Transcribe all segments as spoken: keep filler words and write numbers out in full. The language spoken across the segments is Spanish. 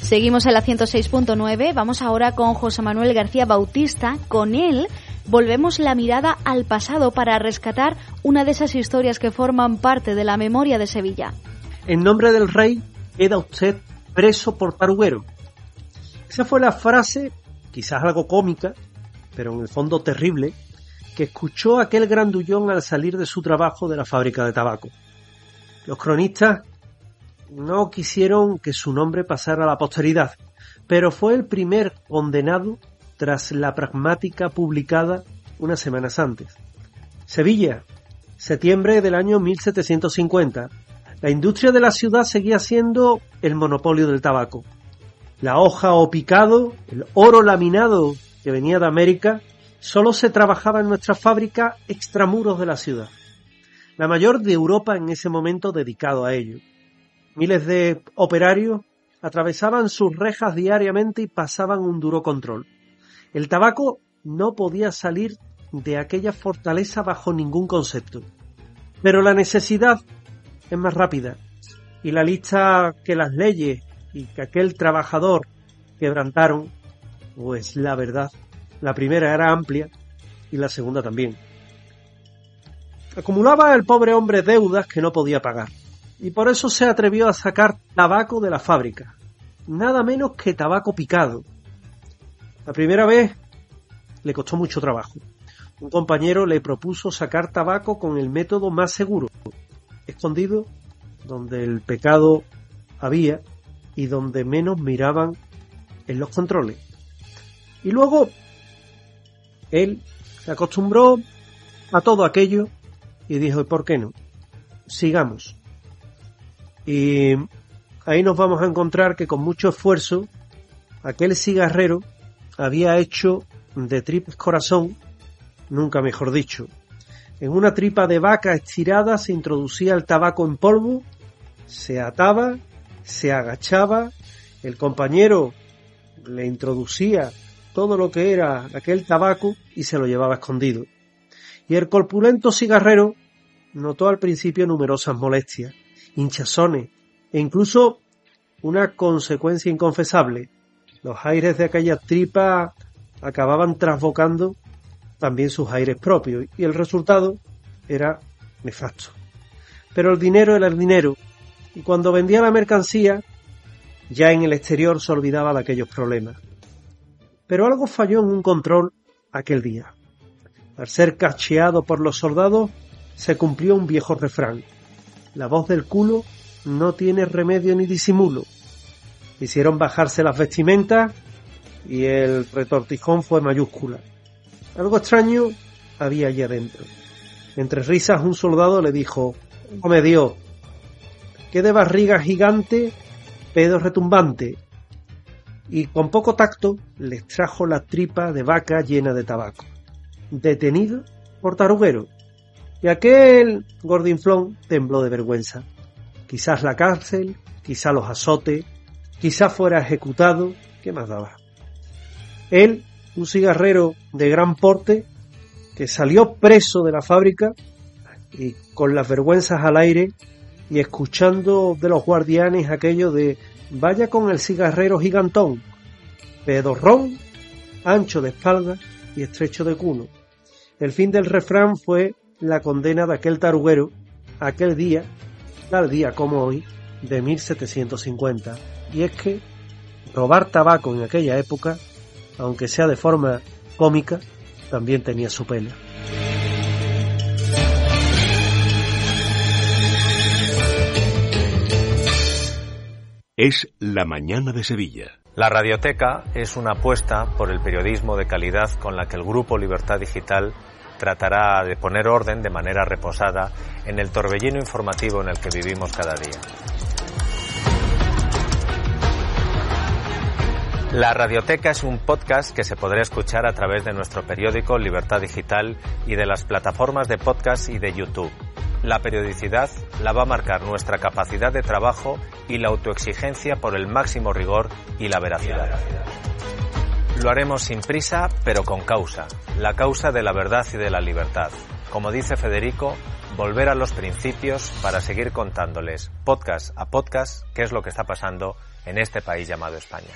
Seguimos en la ciento seis punto nueve, vamos ahora con José Manuel García Bautista. Con él volvemos la mirada al pasado para rescatar una de esas historias que forman parte de la memoria de Sevilla. En nombre del rey, queda usted preso por taruguero. Esa fue la frase, quizás algo cómica, pero en el fondo terrible, que escuchó aquel grandullón al salir de su trabajo de la fábrica de tabaco. Los cronistas no quisieron que su nombre pasara a la posteridad, pero fue el primer condenado tras la pragmática publicada unas semanas antes. Sevilla, septiembre del año mil setecientos cincuenta. La industria de la ciudad seguía siendo el monopolio del tabaco. La hoja o picado, el oro laminado que venía de América, solo se trabajaba en nuestra fábrica extramuros de la ciudad. La mayor de Europa en ese momento dedicado a ello. Miles de operarios atravesaban sus rejas diariamente y pasaban un duro control. El tabaco no podía salir de aquella fortaleza bajo ningún concepto. Pero la necesidad es más rápida, y la lista que las leyes y que aquel trabajador quebrantaron, pues la verdad, la primera era amplia y la segunda también. Acumulaba el pobre hombre deudas que no podía pagar, y por eso se atrevió a sacar tabaco de la fábrica, nada menos que tabaco picado. La primera vez le costó mucho trabajo. Un compañero le propuso sacar tabaco con el método más seguro, escondido donde el pecado había y donde menos miraban en los controles. Y luego él se acostumbró a todo aquello y dijo, ¿y por qué no? Sigamos. Y ahí nos vamos a encontrar que con mucho esfuerzo aquel cigarrero había hecho de tripas corazón, nunca mejor dicho. En una tripa de vaca estirada se introducía el tabaco en polvo, se ataba, se agachaba, el compañero le introducía todo lo que era aquel tabaco y se lo llevaba escondido. Y el corpulento cigarrero notó al principio numerosas molestias, hinchazones e incluso una consecuencia inconfesable. Los aires de aquella tripa acababan trasbocando también sus aires propios y el resultado era nefasto. Pero el dinero era el dinero y cuando vendía la mercancía ya en el exterior se olvidaba de aquellos problemas. Pero algo falló en un control aquel día. Al ser cacheado por los soldados se cumplió un viejo refrán: la voz del culo no tiene remedio ni disimulo. Hicieron bajarse las vestimentas y el retortijón fue mayúscula. Algo extraño había allí adentro. Entre risas un soldado le dijo: «¡Come Dios! ¡Qué de barriga gigante, pedo retumbante!» Y con poco tacto les trajo la tripa de vaca llena de tabaco. Detenido por taruguero. Y aquel gordinflón tembló de vergüenza. Quizás la cárcel, quizás los azotes, quizás fuera ejecutado, ¿qué más daba? Él, un cigarrero de gran porte, que salió preso de la fábrica y con las vergüenzas al aire y escuchando de los guardianes aquello de «vaya con el cigarrero gigantón, pedorrón, ancho de espalda y estrecho de culo». El fin del refrán fue la condena de aquel taruguero aquel día, tal día como hoy, de mil setecientos cincuenta. Y es que robar tabaco en aquella época, aunque sea de forma cómica, también tenía su pena. Es la mañana de Sevilla. La Radioteca es una apuesta por el periodismo de calidad con la que el Grupo Libertad Digital tratará de poner orden de manera reposada en el torbellino informativo en el que vivimos cada día. La Radioteca es un podcast que se podrá escuchar a través de nuestro periódico Libertad Digital y de las plataformas de podcast y de YouTube. La periodicidad la va a marcar nuestra capacidad de trabajo y la autoexigencia por el máximo rigor y la veracidad. Lo haremos sin prisa, pero con causa, la causa de la verdad y de la libertad. Como dice Federico, volver a los principios para seguir contándoles podcast a podcast qué es lo que está pasando en este país llamado España.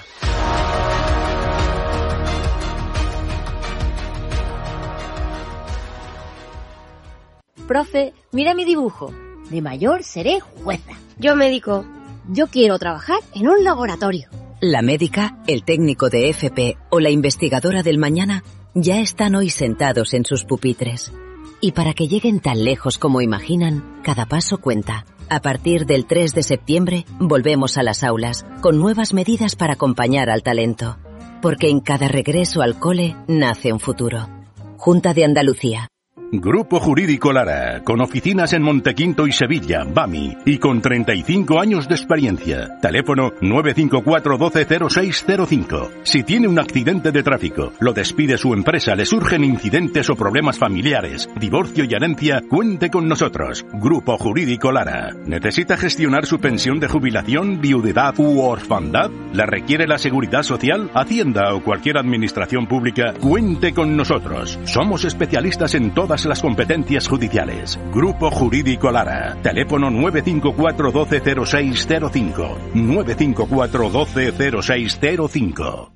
Profe, mira mi dibujo. De mayor seré jueza. Yo médico. Yo quiero trabajar en un laboratorio. La médica, el técnico de F P o la investigadora del mañana ya están hoy sentados en sus pupitres. Y para que lleguen tan lejos como imaginan, cada paso cuenta. A partir del tres de septiembre, volvemos a las aulas, con nuevas medidas para acompañar al talento. Porque en cada regreso al cole nace un futuro. Junta de Andalucía. Grupo Jurídico Lara, con oficinas en Montequinto y Sevilla, BAMI, y con treinta y cinco años de experiencia. Teléfono nueve cinco cuatro uno dos cero seis cero cinco. Si tiene un accidente de tráfico, lo despide su empresa, le surgen incidentes o problemas familiares, divorcio y herencia, cuente con nosotros. Grupo Jurídico Lara. ¿Necesita gestionar su pensión de jubilación, viudedad u orfandad? ¿La requiere la Seguridad Social, Hacienda o cualquier administración pública? Cuente con nosotros. Somos especialistas en todas las competencias judiciales. Grupo Jurídico Lara. Teléfono nueve cinco cuatro uno dos cero seis cero cinco. nueve cinco cuatro uno dos cero seis cero cinco.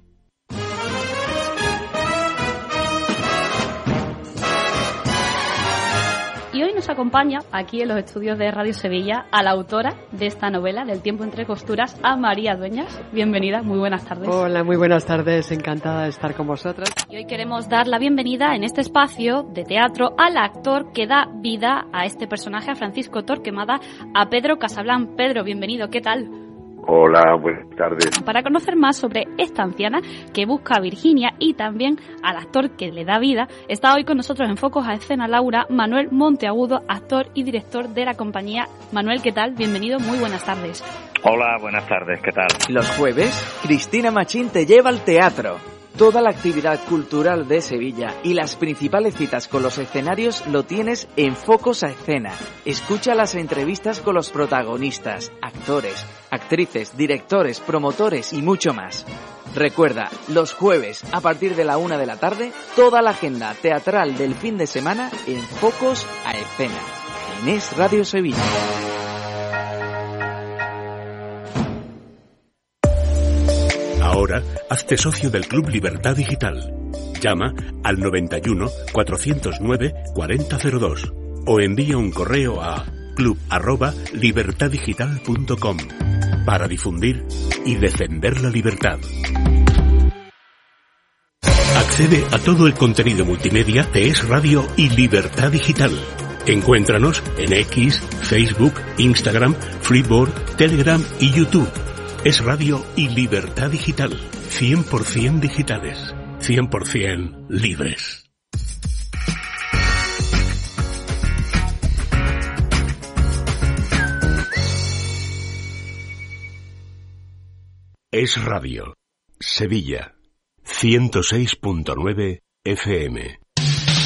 Y hoy nos acompaña aquí en los estudios de Radio Sevilla a la autora de esta novela, del tiempo entre costuras, a María Dueñas. Bienvenida, muy buenas tardes. Hola, muy buenas tardes, encantada de estar con vosotras. Y hoy queremos dar la bienvenida en este espacio de teatro al actor que da vida a este personaje, a Francisco Torquemada, a Pedro Casablan. Pedro, bienvenido, ¿qué tal? Hola, buenas tardes. Para conocer más sobre esta anciana que busca a Virginia y también al actor que le da vida, está hoy con nosotros en Focos a Escena Laura, Manuel Monteagudo, actor y director de la compañía. Manuel, ¿qué tal? Bienvenido, muy buenas tardes. Hola, buenas tardes, ¿qué tal? Los jueves, Cristina Machín te lleva al teatro. Toda la actividad cultural de Sevilla y las principales citas con los escenarios lo tienes en Focos a Escena. Escucha las entrevistas con los protagonistas, actores, actrices, directores, promotores y mucho más. Recuerda, los jueves, a partir de la una de la tarde, toda la agenda teatral del fin de semana en Focos a Escena. En Es Radio Sevilla. Ahora, hazte socio del Club Libertad Digital. Llama al noventa y uno, cuatrocientos nueve, cuarenta cero dos o envía un correo a club arroba libertad digital punto com para difundir y defender la libertad. Accede a todo el contenido multimedia de Es Radio y Libertad Digital. Encuéntranos en X, Facebook, Instagram, Freeboard, Telegram y YouTube. Es Radio y Libertad Digital. cien por ciento digitales. cien por ciento libres. Es Radio. Sevilla. ciento seis punto nueve F M.